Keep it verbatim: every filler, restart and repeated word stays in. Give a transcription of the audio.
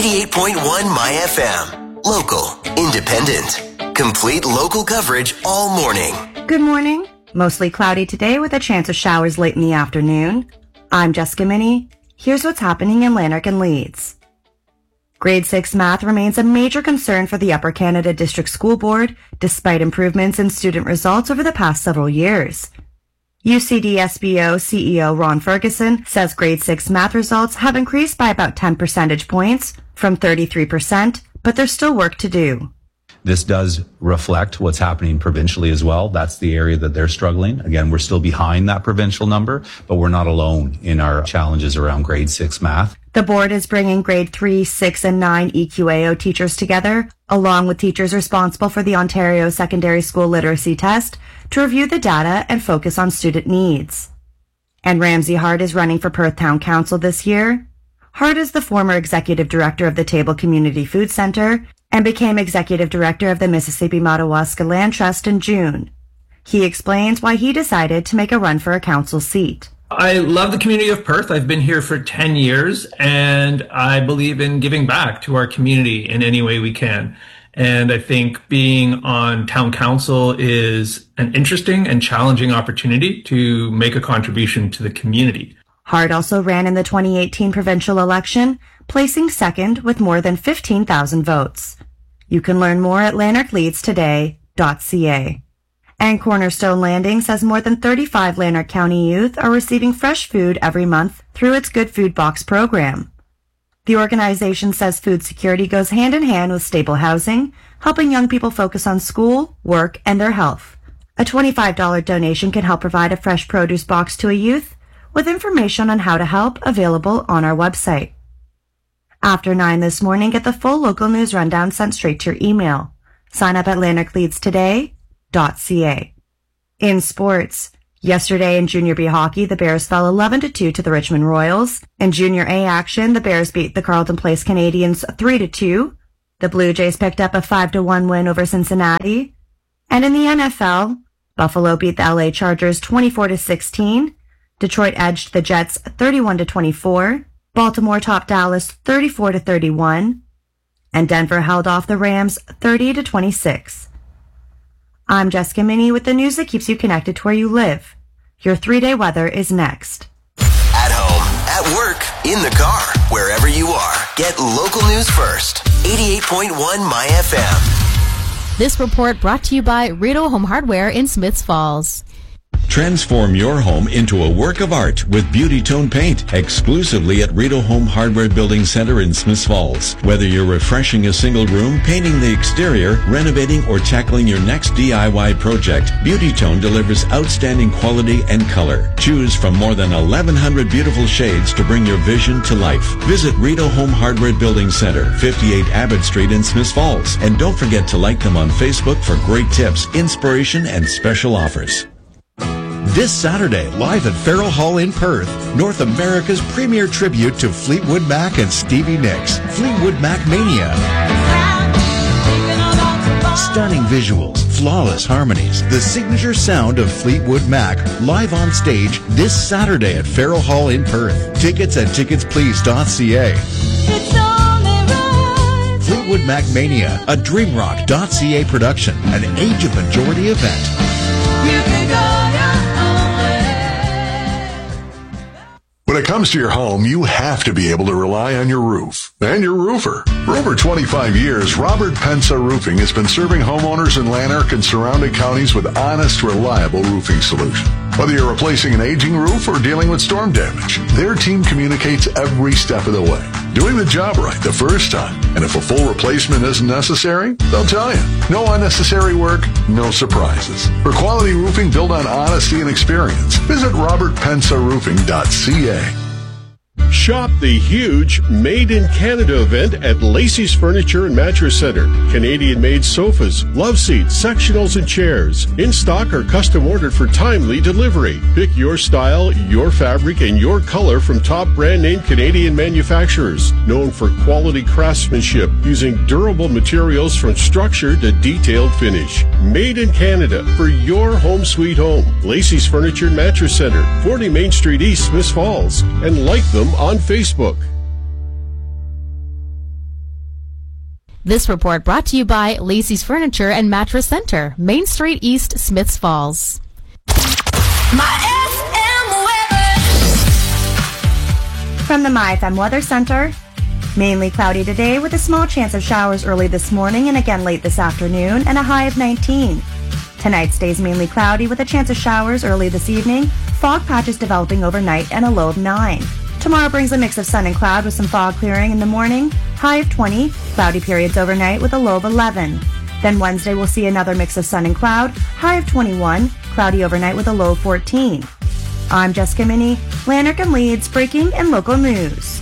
eighty-eight point one My F M. Local, independent, complete local coverage all morning. Good morning. Mostly cloudy today with a chance of showers late in the afternoon. I'm Jessica Minnie. Here's what's happening in Lanark and Leeds. Grade six math remains a major concern for the Upper Canada District School Board, despite improvements in student results over the past several years. U C D S B O C E O Ron Ferguson says grade six math results have increased by about ten percentage points from thirty-three percent, but there's still work to do. This does reflect what's happening provincially as well. That's the area that they're struggling. Again, we're still behind that provincial number, but we're not alone in our challenges around grade six math. The board is bringing grade three, six, and nine E Q A O teachers together, along with teachers responsible for the Ontario Secondary School Literacy Test, to review the data and focus on student needs. And Ramsey Hart is running for Perth Town Council this year. Hart is the former executive director of the Table Community Food Centre and became executive director of the Mississippi Madawaska Land Trust in June. He explains why he decided to make a run for a council seat. I love the community of Perth. I've been here for ten years, and I believe in giving back to our community in any way we can. And I think being on town council is an interesting and challenging opportunity to make a contribution to the community. Hart also ran in the twenty eighteen provincial election, placing second with more than fifteen thousand votes. You can learn more at lanark leeds today dot c a. And Cornerstone Landing says more than thirty-five Lanark County youth are receiving fresh food every month through its Good Food Box program. The organization says food security goes hand in hand with stable housing, helping young people focus on school, work, and their health. A twenty-five dollars donation can help provide a fresh produce box to a youth, with information on how to help available on our website. After nine this morning, get the full local news rundown sent straight to your email. Sign up at lanark leeds today dot c a. In sports, yesterday in Junior B hockey, the Bears fell eleven to two to the Richmond Royals. In Junior A action, the Bears beat the Carleton Place Canadians three to two. The Blue Jays picked up a five to one win over Cincinnati. And in the N F L, Buffalo beat the L A Chargers twenty-four to sixteen. Detroit edged the Jets thirty-one to twenty-four. Baltimore topped Dallas thirty-four to thirty-one. And Denver held off the Rams thirty to twenty-six. I'm Jessica Minnie with the news that keeps you connected to where you live. Your three-day weather is next. At home, at work, in the car, wherever you are, get local news first. eighty-eight point one My F M. This report brought to you by Rideau Home Hardware in Smiths Falls. Transform your home into a work of art with Beauty Tone Paint, exclusively at Rideau Home Hardware Building Center in Smiths Falls. Whether you're refreshing a single room, painting the exterior, renovating, or tackling your next D I Y project, Beauty Tone delivers outstanding quality and color. Choose from more than eleven hundred beautiful shades to bring your vision to life. Visit Rideau Home Hardware Building Center, fifty-eight Abbott Street in Smiths Falls. And don't forget to like them on Facebook for great tips, inspiration, and special offers. This Saturday, live at Farrell Hall in Perth, North America's premier tribute to Fleetwood Mac and Stevie Nicks, Fleetwood Mac Mania. Stunning visuals, flawless harmonies, the signature sound of Fleetwood Mac, live on stage this Saturday at Farrell Hall in Perth. Tickets at tickets please dot c a. Fleetwood Mac Mania, a dreamrock dot c a production, an Age of Majority event. You can go. When it comes to your home, you have to be able to rely on your roof and your roofer. For over twenty-five years, Robert Pensa Roofing has been serving homeowners in Lanark and surrounding counties with honest, reliable roofing solutions. Whether you're replacing an aging roof or dealing with storm damage, their team communicates every step of the way, doing the job right the first time. And if a full replacement isn't necessary, they'll tell you. No unnecessary work, no surprises. For quality roofing built on honesty and experience, visit robert pensa roofing dot c a. Shop the huge Made in Canada event at Lacey's Furniture and Mattress Center. Canadian-made sofas, love seats, sectionals, and chairs. In stock or custom ordered for timely delivery. Pick your style, your fabric, and your color from top brand-name Canadian manufacturers. Known for quality craftsmanship using durable materials from structure to detailed finish. Made in Canada for your home sweet home. Lacey's Furniture and Mattress Center, forty Main Street East, Smiths Falls. And like them on Facebook. This report brought to you by Lacey's Furniture and Mattress Center, Main Street East, Smiths Falls. My F M weather. From the My F M Weather Center, mainly cloudy today with a small chance of showers early this morning and again late this afternoon, and a high of nineteen. Tonight stays mainly cloudy with a chance of showers early this evening, fog patches developing overnight, and a low of nine. Tomorrow brings a mix of sun and cloud with some fog clearing in the morning, high of twenty, cloudy periods overnight with a low of eleven. Then Wednesday we'll see another mix of sun and cloud, high of twenty-one, cloudy overnight with a low of fourteen. I'm Jessica Minnie, Lanark and Leeds, breaking and local news.